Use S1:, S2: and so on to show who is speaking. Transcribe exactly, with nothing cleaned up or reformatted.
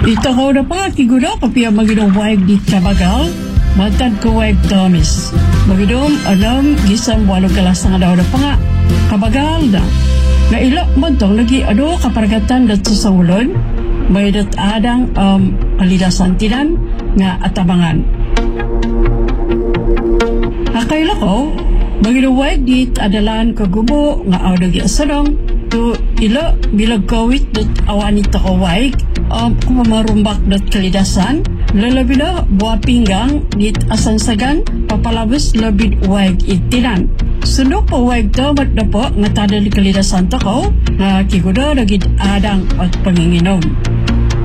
S1: Ito ko na pa, kigudo, kapia maginuwag di kabagal, matad ko wag Thomas. Magidom, alam, gisang walong kalas nga daw na pa nga, kabagal na. Na ilok mo itong lagi, ano, kaparagatan dat sa ulon, may dat adang um, kalidasan tinan nga atabangan. Akaila ko, maginuwag di adalan kagubo nga awdag asadong, to ilo bilag kawit dat awanit ako waig, um, kumamarumbak dat kalidasan, lalabi na buwa pinggang dit asansagan, papalabas labid waig itinan. Sundo po waig to mat na po nga tada di kalidasan to ko, nga kigudo nagid adang at panginginom.